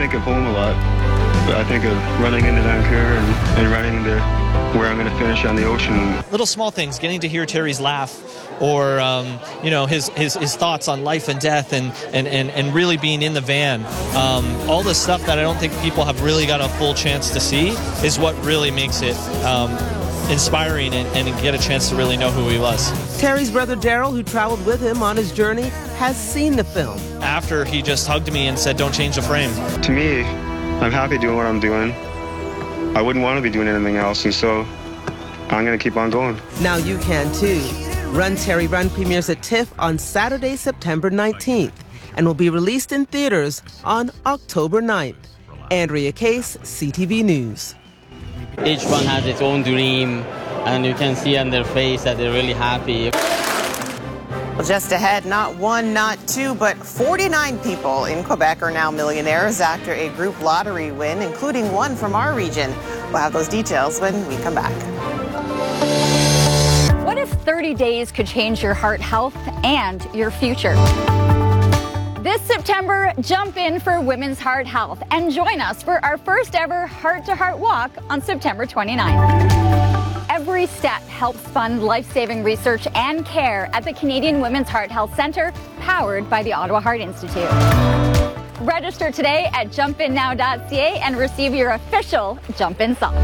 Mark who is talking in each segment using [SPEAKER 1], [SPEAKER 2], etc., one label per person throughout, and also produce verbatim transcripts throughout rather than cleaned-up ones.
[SPEAKER 1] think of home a lot. But I think of running into Vancouver and, and running to where I'm going to finish on the ocean.
[SPEAKER 2] Little small things, getting to hear Terry's laugh, or um, you know, his, his his thoughts on life and death, and and, and, and really being in the van. Um, all the stuff that I don't think people have really got a full chance to see is what really makes it um, inspiring and, and get a chance to really know who he was.
[SPEAKER 3] Terry's brother Daryl, who traveled with him on his journey, has seen the film.
[SPEAKER 2] After he just hugged me and said, "Don't change the frame."
[SPEAKER 1] To me, I'm happy doing what I'm doing. I wouldn't want to be doing anything else, and so I'm going to keep on going.
[SPEAKER 3] Now you can too. Run Terry Run premieres at TIFF on Saturday, September nineteenth, and will be released in theaters on October ninth. Andrea Case, C T V News.
[SPEAKER 4] Each one has its own dream, and you can see on their face that they're really happy.
[SPEAKER 5] Well, just ahead, not one, not two, but forty-nine people in Quebec are now millionaires after a group lottery win, including one from our region. We'll have those details when we come back.
[SPEAKER 6] What if thirty days could change your heart health and your future? This September, jump in for Women's Heart Health and join us for our first ever heart-to-heart walk on September twenty-ninth. Every step helps fund life-saving research and care at the Canadian Women's Heart Health Centre, powered by the Ottawa Heart Institute. Register today at jump in now dot c a and receive your official Jump In socks.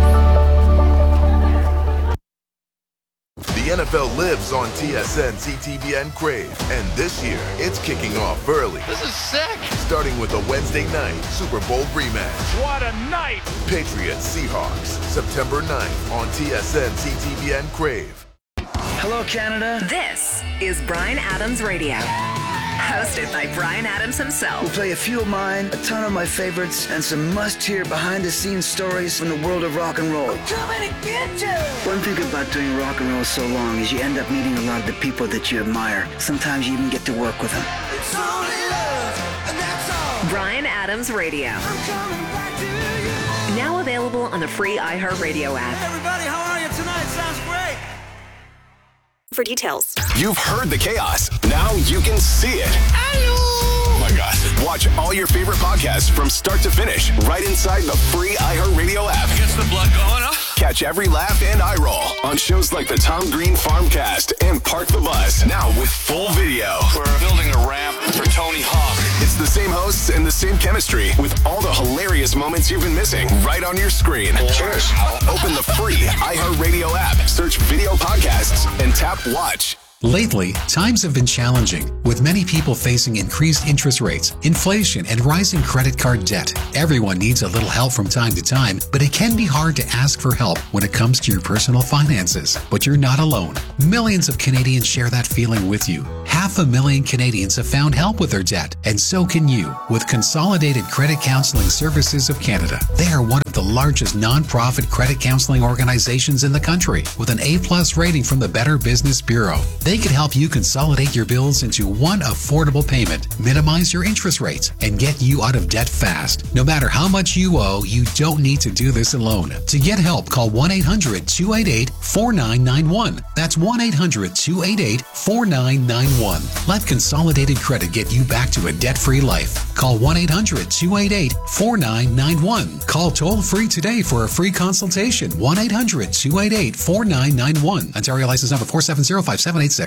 [SPEAKER 7] The N F L lives on T S N, C T V N, Crave, and this year it's kicking off early.
[SPEAKER 8] This is sick!
[SPEAKER 7] Starting with a Wednesday night Super Bowl rematch.
[SPEAKER 8] What a night!
[SPEAKER 7] Patriots Seahawks, September ninth on T S N, C T V N, Crave.
[SPEAKER 9] Hello, Canada.
[SPEAKER 10] This is Bryan Adams Radio. Hosted by Bryan Adams himself.
[SPEAKER 9] We'll play a few of mine, a ton of my favorites, and some must-hear behind-the-scenes stories from the world of rock and roll.
[SPEAKER 10] I'm coming to get you!
[SPEAKER 9] One thing about doing rock and roll so long is you end up meeting a lot of the people that you admire. Sometimes you even get to work with them.
[SPEAKER 10] It's only love, and that's all. Bryan Adams Radio. I'm coming back to you. Now available on the free iHeartRadio app.
[SPEAKER 11] Hey everybody, how are you tonight? Sounds great.
[SPEAKER 10] For details.
[SPEAKER 12] You've heard the chaos. Now you can see it. Oh my God. Watch all your favorite podcasts from start to finish right inside the free iHeartRadio app.
[SPEAKER 8] Gets the blood going, huh?
[SPEAKER 12] Catch every laugh and eye roll on shows like the Tom Green Farmcast and Park the Bus. Now with full video.
[SPEAKER 8] We're building a ramp for Tony Hawk.
[SPEAKER 12] It's the same hosts and the same chemistry with all the hilarious moments you've been missing right on your screen.
[SPEAKER 8] Cheers.
[SPEAKER 12] Open the free iHeartRadio app, search video podcasts, and tap watch.
[SPEAKER 13] Lately, times have been challenging, with many people facing increased interest rates, inflation, and rising credit card debt. Everyone needs a little help from time to time, but it can be hard to ask for help when it comes to your personal finances. But you're not alone. Millions of Canadians share that feeling with you. Half a million Canadians have found help with their debt, and so can you with Consolidated Credit Counseling Services of Canada. They are one of the largest non-profit credit counseling organizations in the country, with an A-plus rating from the Better Business Bureau. They can help you consolidate your bills into one affordable payment, minimize your interest rates, and get you out of debt fast. No matter how much you owe, you don't need to do this alone. To get help, call one eight hundred two eight eight four nine nine one. That's one eight hundred two eight eight four nine nine one. Let Consolidated Credit get you back to a debt-free life. Call one eight hundred two eight eight four nine nine one. Call toll-free today for a free consultation. one eight hundred two eight eight four nine nine one. Ontario license number four seven zero five seven eight six.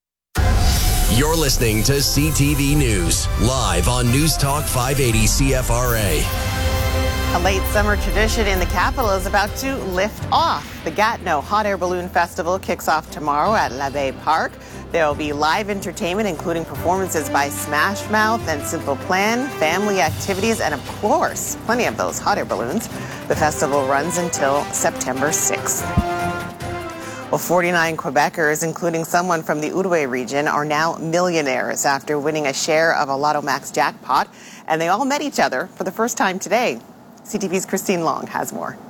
[SPEAKER 14] You're listening to C T V News, live on News Talk five eighty C F R A.
[SPEAKER 5] A late summer tradition in the capital is about to lift off. The Gatineau Hot Air Balloon Festival kicks off tomorrow at L'Abbé Park. There will be live entertainment, including performances by Smash Mouth and Simple Plan, family activities, and of course, plenty of those hot air balloons. The festival runs until September sixth. Well, forty-nine Quebecers, including someone from the Outaouais region, are now millionaires after winning a share of a Lotto Max jackpot, and they all met each other for the first time today. C T V's Christine Long has more.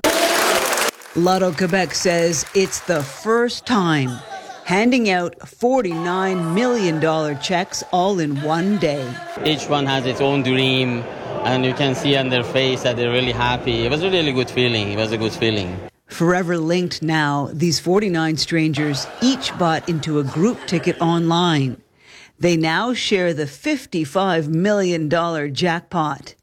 [SPEAKER 15] Lotto Quebec says it's the first time handing out forty-nine million dollars checks all in one day.
[SPEAKER 4] Each one has its own dream, and you can see on their face that they're really happy. It was a really good feeling. It was a good feeling.
[SPEAKER 15] Forever linked now, these forty-nine strangers each bought into a group ticket online. They now share the fifty-five million dollars jackpot.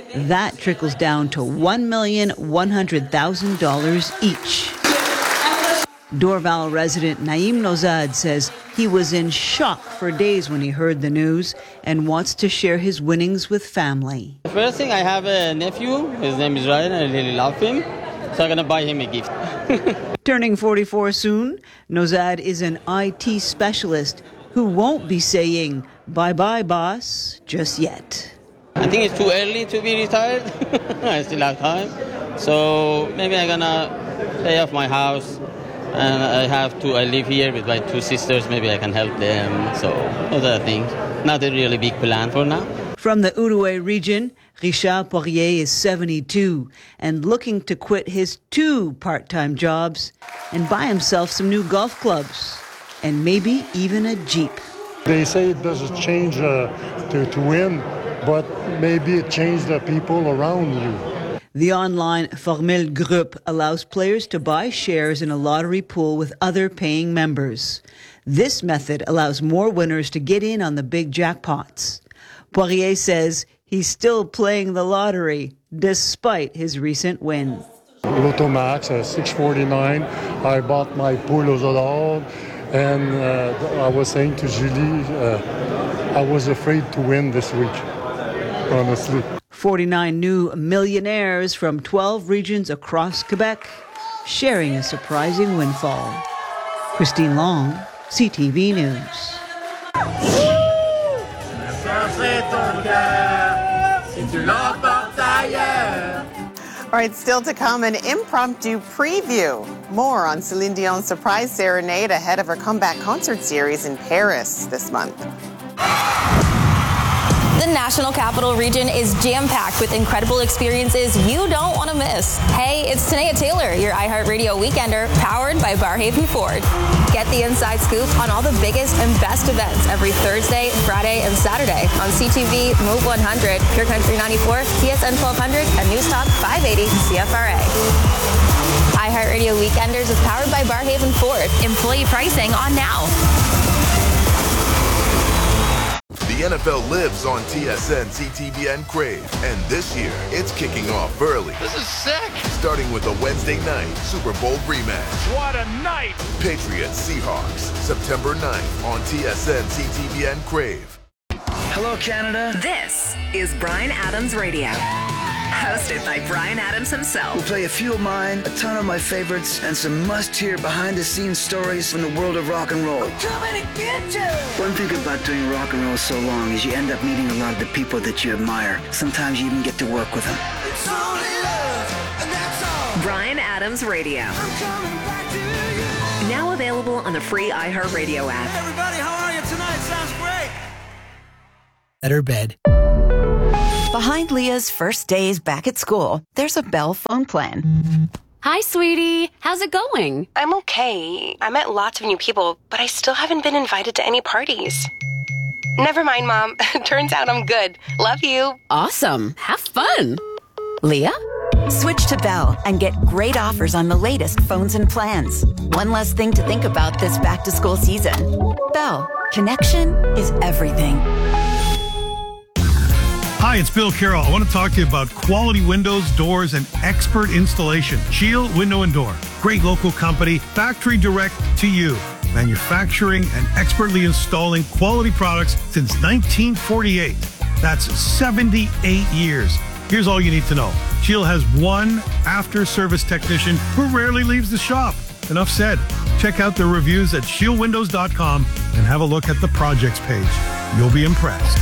[SPEAKER 15] That trickles down to one million one hundred thousand dollars each. Dorval resident Naim Nozad says he was in shock for days when he heard the news and wants to share his winnings with family.
[SPEAKER 4] The first thing, I have a nephew. His name is Ryan. I really love him. So I'm going to buy him a gift.
[SPEAKER 15] Turning forty-four soon, Nozad is an I T specialist who won't be saying bye-bye, boss, just yet.
[SPEAKER 4] I think it's too early to be retired. I still have time. So maybe I'm going to pay off my house. And I have to, I live here with my two sisters. Maybe I can help them. So those are things. Not a really big plan for now.
[SPEAKER 15] From the Outaouais region, Richard Poirier is seventy-two and looking to quit his two part-time jobs and buy himself some new golf clubs and maybe even a Jeep.
[SPEAKER 16] They say it doesn't change uh, to, to win, but maybe it changed the people around you.
[SPEAKER 15] The online Formule Group allows players to buy shares in a lottery pool with other paying members. This method allows more winners to get in on the big jackpots. Poirier says he's still playing the lottery despite his recent win.
[SPEAKER 16] L'Automax at six forty-nine. I bought my pool aux odors, and uh, I was saying to Julie, uh, I was afraid to win this week, honestly.
[SPEAKER 15] forty-nine new millionaires from twelve regions across Quebec sharing a surprising windfall. Christine Long, C T V News.
[SPEAKER 5] All right, still to come, an impromptu preview. More on Celine Dion's surprise serenade ahead of her comeback concert series in Paris this month.
[SPEAKER 17] The National Capital Region is jam-packed with incredible experiences you don't want to miss. Hey, it's Tanea Taylor, your iHeartRadio Weekender, powered by Barhaven Ford. Get the inside scoop on all the biggest and best events every Thursday, Friday, and Saturday on C T V, Move one hundred, Pure Country ninety-four, T S N twelve hundred, and News Talk five eighty C F R A. iHeartRadio Weekenders is powered by Barhaven Ford. Employee pricing on now.
[SPEAKER 7] The N F L lives on T S N, C T V, and Crave. And this year, it's kicking off early.
[SPEAKER 8] This is sick.
[SPEAKER 7] Starting with a Wednesday night Super Bowl rematch.
[SPEAKER 8] What a night.
[SPEAKER 7] Patriots Seahawks, September ninth on T S N, C T V, and Crave.
[SPEAKER 9] Hello, Canada.
[SPEAKER 10] This is Bryan Adams Radio. Hosted by Bryan Adams himself.
[SPEAKER 9] We'll play a few of mine, a ton of my favorites, and some must-hear behind-the-scenes stories from the world of rock and roll.
[SPEAKER 11] I'm coming to get you!
[SPEAKER 9] One thing about doing rock and roll so long is you end up meeting a lot of the people that you admire. Sometimes you even get to work with them.
[SPEAKER 11] It's only love, and that's all.
[SPEAKER 10] Bryan Adams Radio.
[SPEAKER 11] I'm coming back to you.
[SPEAKER 10] Now available on the free iHeartRadio app.
[SPEAKER 11] Hey everybody, how are you tonight? Sounds great.
[SPEAKER 18] Better bed.
[SPEAKER 19] Behind Leah's first days back at school, there's a Bell phone plan.
[SPEAKER 20] Hi, sweetie. How's it going?
[SPEAKER 21] I'm okay. I met lots of new people, but I still haven't been invited to any parties. Never mind, Mom. Turns out I'm good. Love you.
[SPEAKER 20] Awesome. Have fun. Leah?
[SPEAKER 19] Switch to Bell and get great offers on the latest phones and plans. One less thing to think about this back-to-school season. Bell. Connection is everything.
[SPEAKER 22] Hi, it's Bill Carroll. I want to talk to you about quality windows, doors, and expert installation. Shield Window and Door. Great local company, factory direct to you. Manufacturing and expertly installing quality products since nineteen forty-eight. That's seventy-eight years. Here's all you need to know. Shield has one after-service technician who rarely leaves the shop. Enough said. Check out their reviews at shield windows dot com and have a look at the projects page. You'll be impressed.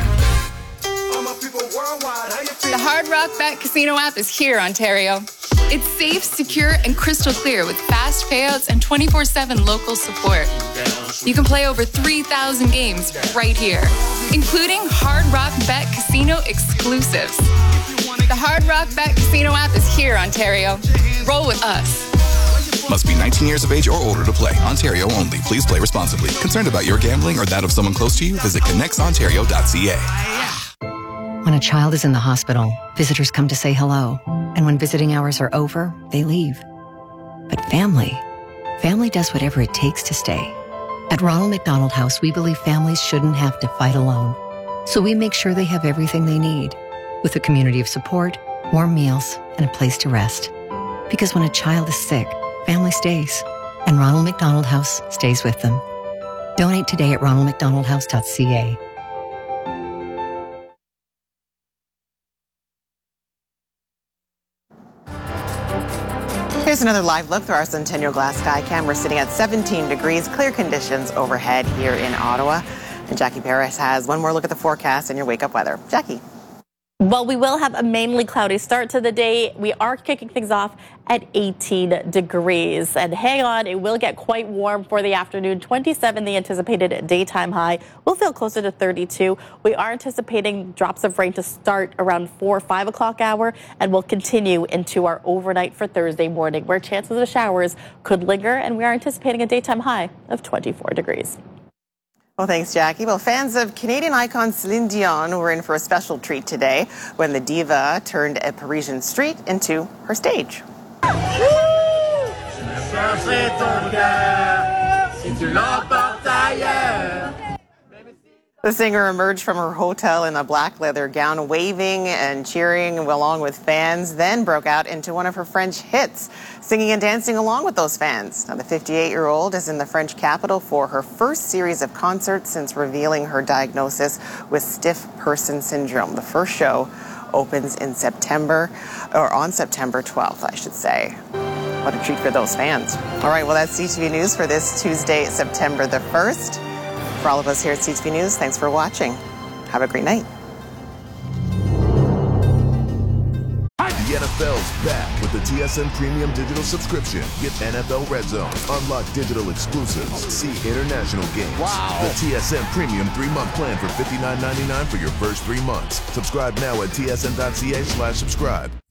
[SPEAKER 23] The Hard Rock Bet Casino app is here, Ontario. It's safe, secure, and crystal clear with fast payouts and twenty-four seven local support. You can play over three thousand games right here, including Hard Rock Bet Casino exclusives. The Hard Rock Bet Casino app is here, Ontario. Roll with us.
[SPEAKER 24] Must be nineteen years of age or older to play. Ontario only. Please play responsibly. Concerned about your gambling or that of someone close to you? Visit connects ontario dot c a.
[SPEAKER 25] When a child is in the hospital, visitors come to say hello. And when visiting hours are over, they leave. But family, family does whatever it takes to stay. At Ronald McDonald House, we believe families shouldn't have to fight alone. So we make sure they have everything they need. with a community of support, warm meals, and a place to rest. Because when a child is sick, family stays, and Ronald McDonald House stays with them. Donate today at ronald mcdonald house dot c a.
[SPEAKER 5] Here's another live look through our Centennial Glass Sky Cam. We're sitting at seventeen degrees, clear conditions overhead here in Ottawa. And Jackie Paris has one more look at the forecast and your wake-up weather. Jackie.
[SPEAKER 1] Well, we will have a mainly cloudy start to the day. We are kicking things off at eighteen degrees. And hang on, it will get quite warm for the afternoon. twenty-seven, the anticipated daytime high. We'll feel closer to thirty-two. We are anticipating drops of rain to start around four or five o'clock hour and will continue into our overnight for Thursday morning, where chances of showers could linger. And we are anticipating a daytime high of twenty-four degrees.
[SPEAKER 5] Well, thanks, Jackie. Well, fans of Canadian icon Celine Dion were in for a special treat today when the diva turned a Parisian street into her stage. The singer emerged from her hotel in a black leather gown, waving and cheering along with fans, then broke out into one of her French hits, singing and dancing along with those fans. Now, the fifty-eight-year-old is in the French capital for her first series of concerts since revealing her diagnosis with stiff person syndrome. The first show opens in September, or on September twelfth, I should say. What a treat for those fans. All right, well, that's C T V News for this Tuesday, September the first. For all of us here at C T V News, thanks for watching. Have a great night.
[SPEAKER 7] The N F L's back with the T S N Premium Digital Subscription. Get N F L Red Zone, unlock digital exclusives, see international games. Wow. The T S N Premium three-month plan for fifty-nine ninety-nine for your first three months. Subscribe now at T S N dot C A slash subscribe.